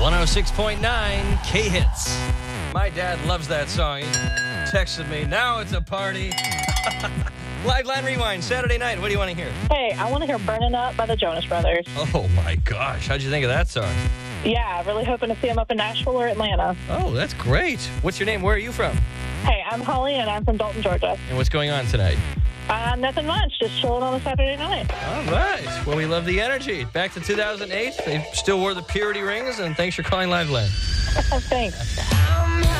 106.9 K-Hits. My dad loves that song. He texted me, now it's a party. Live Line Rewind, Saturday night. What do you want to hear? Hey, I want to hear Burning Up by the Jonas Brothers. Oh, my gosh. How'd you think of that song? Yeah, really hoping to see them up in Nashville or Atlanta. Oh, that's great. What's your name? Where are you from? Hey, I'm Holly, and I'm from Dalton, Georgia. And what's going on tonight? Nothing much, just chilling on a Saturday night. All right. Well, we love the energy. Back to 2008. They still wore the purity rings, and thanks for calling Live Line. Thanks.